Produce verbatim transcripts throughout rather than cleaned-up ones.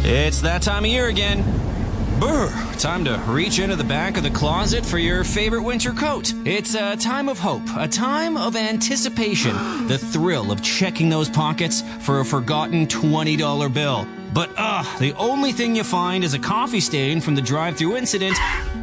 It's that time of year again. Brr, time to reach into the back of the closet for your favorite winter coat. It's a time of hope, a time of anticipation, the thrill of checking those pockets for a forgotten twenty dollar bill. But, ah, uh, the only thing you find is a coffee stain from the drive-thru incident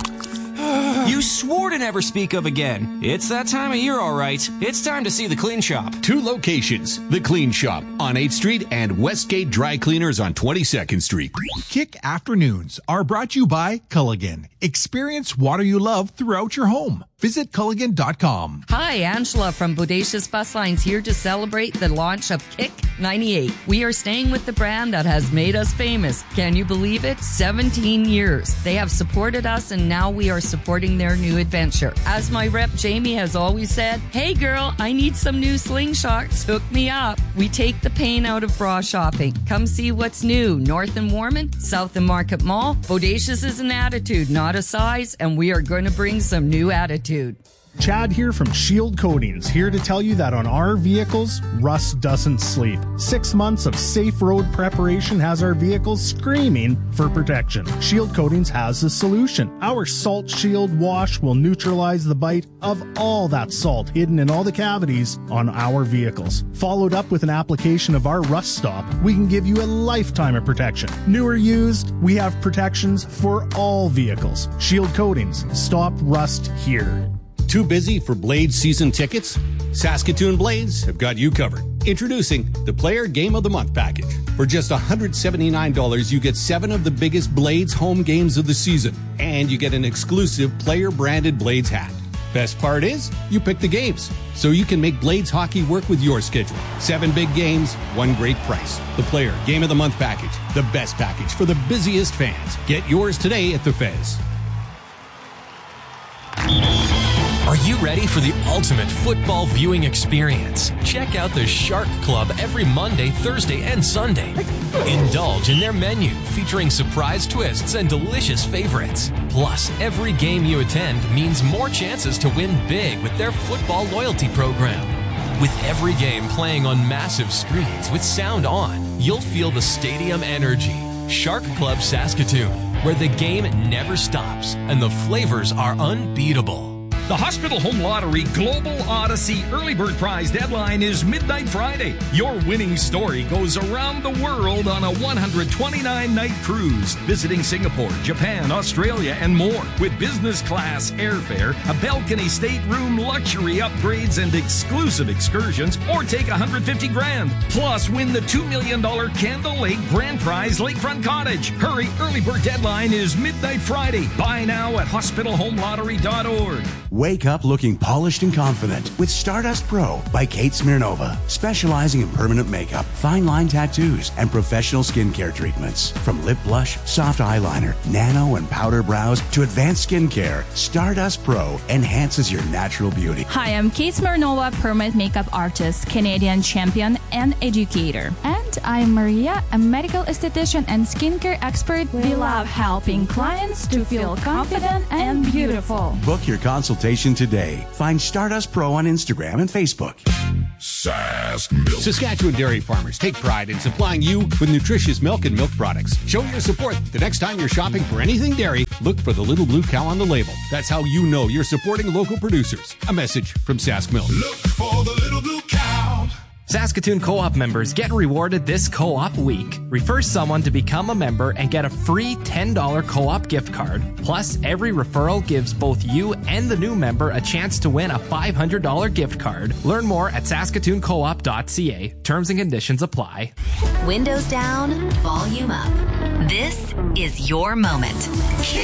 you swore to never speak of again. It's that time of year, all right. It's time to see the Clean Shop. Two locations. The Clean Shop on eighth Street and Westgate Dry Cleaners on twenty-second Street. Kick Afternoons are brought to you by Culligan. Experience water you love throughout your home. Visit Culligan dot com. Hi, Angela from Bodacious Bus Lines here to celebrate the launch of Kick ninety-eight. We are staying with the brand that has made us famous. Can you believe it? seventeen years. They have supported us and now we are supporting their new adventure. As my rep Jamie has always said, hey girl, I need some new slingshots. Hook me up. We take the pain out of bra shopping. Come see what's new. North and Warman, South and Market Mall. Bodacious is an attitude, not a size, and we are going to bring some new attitude. Chad here from Shield Coatings, here to tell you that on our vehicles, rust doesn't sleep. Six months of safe road preparation has our vehicles screaming for protection. Shield Coatings has the solution. Our Salt Shield wash will neutralize the bite of all that salt hidden in all the cavities on our vehicles. Followed up with an application of our Rust Stop, we can give you a lifetime of protection. New or used, we have protections for all vehicles. Shield Coatings, stop rust here. Too busy for Blades season tickets? Saskatoon Blades have got you covered. Introducing the Player Game of the Month package. For just one hundred seventy-nine dollars, you get seven of the biggest Blades home games of the season, and you get an exclusive player-branded Blades hat. Best part is, you pick the games, so you can make Blades hockey work with your schedule. Seven big games, one great price. The Player Game of the Month package, the best package for the busiest fans. Get yours today at the Fez. Are you ready for the ultimate football viewing experience? Check out the Shark Club every Monday, Thursday, and Sunday. Indulge in their menu featuring surprise twists and delicious favorites. Plus, every game you attend means more chances to win big with their football loyalty program. With every game playing on massive screens with sound on, you'll feel the stadium energy. Shark Club Saskatoon, where the game never stops and the flavors are unbeatable. The Hospital Home Lottery Global Odyssey Early Bird Prize deadline is midnight Friday. Your winning story goes around the world on a one hundred twenty-nine night cruise, visiting Singapore, Japan, Australia, and more. With business class airfare, a balcony stateroom, luxury upgrades, and exclusive excursions, or take one hundred fifty grand. Plus, win the two million dollars Candle Lake Grand Prize Lakefront Cottage. Hurry, early bird deadline is midnight Friday. Buy now at hospital home lottery dot org. Wake up looking polished and confident with Stardust Pro by Kate Smirnova, specializing in permanent makeup, fine line tattoos, and professional skincare treatments. From lip blush, soft eyeliner, nano and powder brows to advanced skincare, Stardust Pro enhances your natural beauty. Hi, I'm Kate Smirnova, permanent makeup artist, Canadian champion, and educator. And I'm Maria, a medical esthetician and skincare expert. We love helping clients to feel confident and beautiful. Book your consultation today. Find Stardust Pro on Instagram and Facebook. Sask Milk. Saskatchewan dairy farmers take pride in supplying you with nutritious milk and milk products. Show your support. The next time you're shopping for anything dairy, look for the little blue cow on the label. That's how you know you're supporting local producers. A message from Sask Milk. Look for the little blue cow. Saskatoon Co-op members get rewarded this Co-op week. Refer someone to become a member and get a free ten dollars Co-op gift card. Plus, every referral gives both you and the new member a chance to win a five hundred dollars gift card. Learn more at saskatoon co op dot c a. Terms and conditions apply. Windows down, volume up. This is your moment.